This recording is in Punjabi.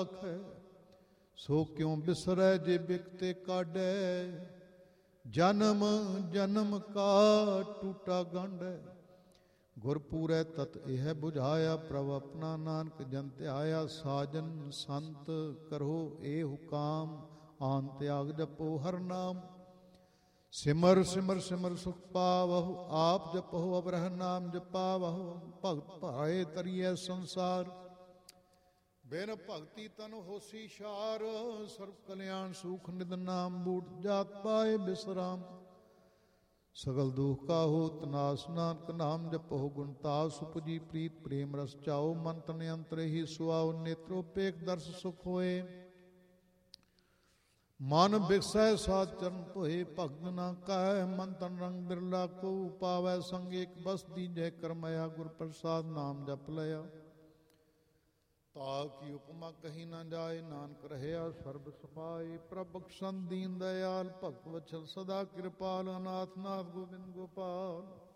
ਆਖੈ, ਸੋ ਕਿਉ ਬਿਸਰੈ ਜੇ ਬਿਕਤੇ ਕਾਢੈ। ਜਨਮ ਜਨਮ ਕਾ ਟੂਟਾ ਗੰਢੈ, ਗੁਰ ਪੂਰੈ ਤਤ ਇਹ ਬੁਝਾਇਆ। ਪ੍ਰਭ ਆਪਣਾ ਨਾਨਕ ਜਨ ਧਿਆਇਆ। ਸਾਜਨ ਸੰਤ ਕਰੋ ਇਹ ਹੁਕਾਮ, ਆਨ ਤਿਆਗ ਜਪੋ ਹਰ ਨਾਮ। ਸਿਮਰ ਸਿਮਰ ਸਿਮਰ ਸੁਖ ਪਾਵਹੁ, ਆਪ ਜਪਹੁ ਅਵਰਹ ਨਾਮ ਜਪਾਵਹੁ। ਭਗਤ ਭਾਏ ਤਰੀਐ ਸੰਸਾਰ, ਬਿਨ ਭਗਤੀ ਤਨ ਹੋਸੀ ਸ਼ਾਰ। ਸਰਬ ਕਲਿਆਣ ਸੂਖ ਨਿਦ ਨਾਮ, ਬੂਟ ਜਾਤ ਪਾਏ ਬਿਸਰਾਮ। ਸਗਲ ਦੁਖ ਕਾ ਹੋਤ ਨਾਸ, ਨਾਨਕ ਨਾਮ ਜਪਹੁ ਗੁਣ ਤਾਸ। ਉਪਜੀ ਪ੍ਰੀਤ ਪ੍ਰੇਮ ਰਸ ਚਾਓ, ਮਨ ਤਨ ਅੰਤਰੇ ਹੀ ਸੁਆਓ। ਨੇਤਰੋ ਪੇਖ ਦਰਸ ਸੁਖ ਹੋਏ, ਮਨ ਬਿਕਸੈ ਸਾਧ ਚਰਨ ਧੋਏ। ਭਗਤ ਨਾ ਕਾਹੈ ਮਨ ਤਨ ਰੰਗ ਬਿਰਲਾ ਕੋ, ਪਾਵੈ ਸੰਗ ਏਕ ਬਸ ਦੀਜੈ ਕਰਮਇਆ। ਗੁਰ ਪ੍ਰਸਾਦ ਨਾਮ ਜਪ ਲਿਆ, ਤਾ ਕੀ ਉਪਮਾ ਕਹੀ ਨਾ ਜਾਏ। ਨਾਨਕ ਰਹਿਆ ਸਰਬ ਸਮਾਏ, ਪ੍ਰਭ ਬਖਸ਼ਣ ਦੀਨ ਦਇਆਲ। ਭਗਤ ਵਛਲ ਸਦਾ ਕਿਰਪਾਲ, ਅਨਾਥ ਨਾਥ ਗੋਬਿੰਦ ਗੋਪਾਲ।